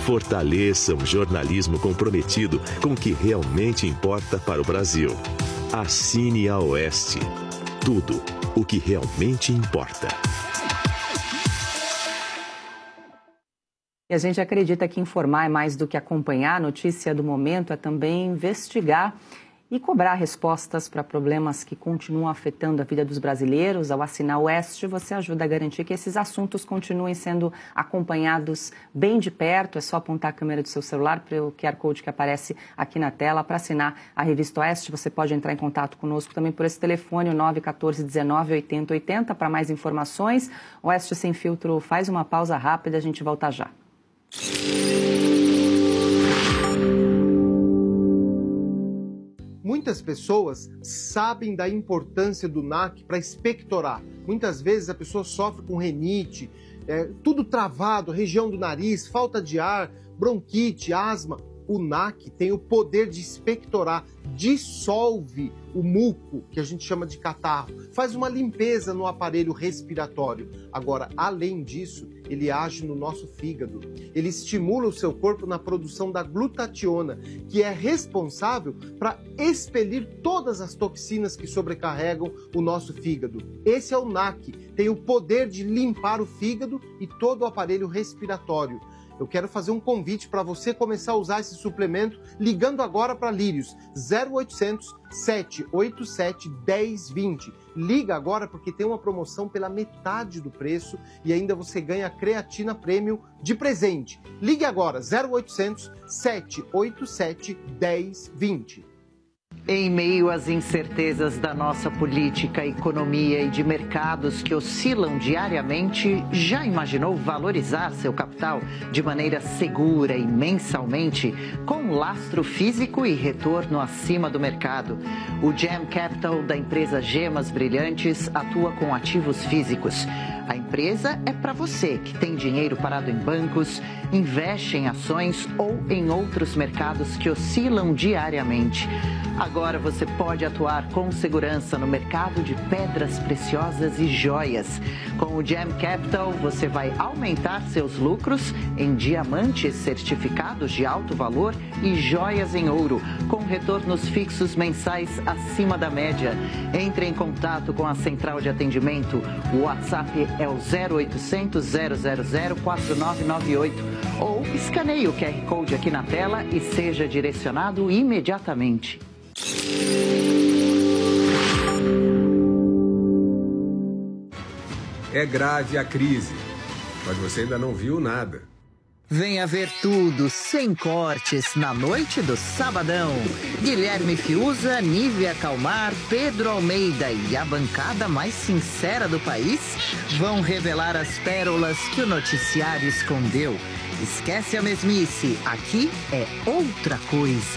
Fortaleça um jornalismo comprometido com o que realmente importa para o Brasil. Assine a Oeste. Tudo o que realmente importa. E a gente acredita que informar é mais do que acompanhar. A notícia do momento é também investigar e cobrar respostas para problemas que continuam afetando a vida dos brasileiros. Ao assinar o Oeste, você ajuda a garantir que esses assuntos continuem sendo acompanhados bem de perto. É só apontar a câmera do seu celular para o QR Code que aparece aqui na tela. Para assinar a revista Oeste, você pode entrar em contato conosco também por esse telefone, o 914 19 80 80, para mais informações. Oeste Sem Filtro faz uma pausa rápida, a gente volta já. Muitas pessoas sabem da importância do NAC para expectorar. Muitas vezes a pessoa sofre com rinite, tudo travado, região do nariz, falta de ar, bronquite, asma. O NAC tem o poder de expectorar, dissolve o muco, que a gente chama de catarro, faz uma limpeza no aparelho respiratório. Agora, além disso, ele age no nosso fígado. Ele estimula o seu corpo na produção da glutationa, que é responsável para expelir todas as toxinas que sobrecarregam o nosso fígado. Esse é o NAC, tem o poder de limpar o fígado e todo o aparelho respiratório. Eu quero fazer um convite para você começar a usar esse suplemento ligando agora para Lírios, 0800 787 1020. Liga agora porque tem uma promoção pela metade do preço e ainda você ganha creatina premium de presente. Ligue agora, 0800 787 1020. Em meio às incertezas da nossa política, economia e de mercados que oscilam diariamente, já imaginou valorizar seu capital de maneira segura e mensalmente, com lastro físico e retorno acima do mercado? O Gem Capital da empresa Gemas Brilhantes atua com ativos físicos. A empresa é para você que tem dinheiro parado em bancos, investe em ações ou em outros mercados que oscilam diariamente. Agora você pode atuar com segurança no mercado de pedras preciosas e joias. Com o Gem Capital, você vai aumentar seus lucros em diamantes certificados de alto valor e joias em ouro, com retornos fixos mensais acima da média. Entre em contato com a central de atendimento. O WhatsApp é o 0800 000 4998 ou escaneie o QR Code aqui na tela e seja direcionado imediatamente. É grave a crise, mas você ainda não viu nada. Venha ver tudo, sem cortes, na noite do Sabadão. Guilherme Fiuza, Nívia Calmar, Pedro Almeida e a bancada mais sincera do país vão revelar as pérolas que o noticiário escondeu. Esquece a mesmice, aqui é outra coisa.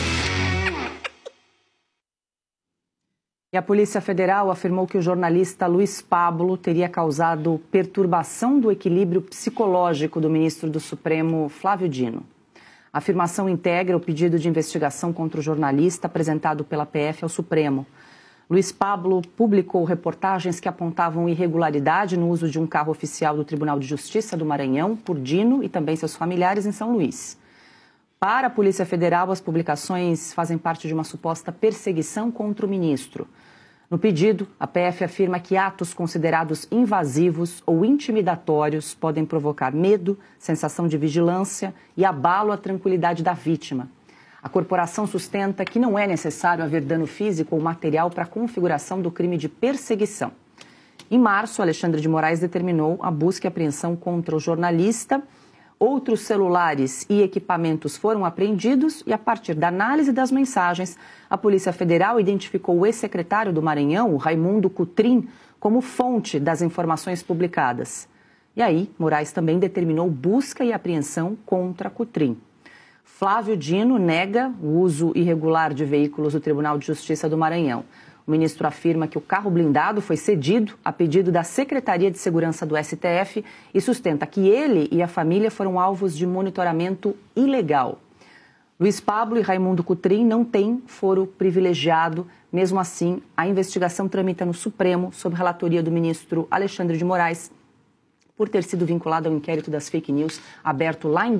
E a Polícia Federal afirmou que o jornalista Luiz Pablo teria causado perturbação do equilíbrio psicológico do ministro do Supremo, Flávio Dino. A afirmação integra o pedido de investigação contra o jornalista apresentado pela PF ao Supremo. Luiz Pablo publicou reportagens que apontavam irregularidade no uso de um carro oficial do Tribunal de Justiça do Maranhão por Dino e também seus familiares em São Luís. Para a Polícia Federal, as publicações fazem parte de uma suposta perseguição contra o ministro. No pedido, a PF afirma que atos considerados invasivos ou intimidatórios podem provocar medo, sensação de vigilância e abalo à tranquilidade da vítima. A corporação sustenta que não é necessário haver dano físico ou material para a configuração do crime de perseguição. Em março, Alexandre de Moraes determinou a busca e apreensão contra o jornalista. Outros celulares e equipamentos foram apreendidos e, a partir da análise das mensagens, a Polícia Federal identificou o ex-secretário do Maranhão, o Raimundo Cutrim, como fonte das informações publicadas. E aí, Moraes também determinou busca e apreensão contra Cutrim. Flávio Dino nega o uso irregular de veículos do Tribunal de Justiça do Maranhão. O ministro afirma que o carro blindado foi cedido a pedido da Secretaria de Segurança do STF e sustenta que ele e a família foram alvos de monitoramento ilegal. Luiz Pablo e Raimundo Cutrim não têm foro privilegiado. Mesmo assim, a investigação tramita no Supremo sob relatoria do ministro Alexandre de Moraes por ter sido vinculado ao inquérito das fake news aberto lá em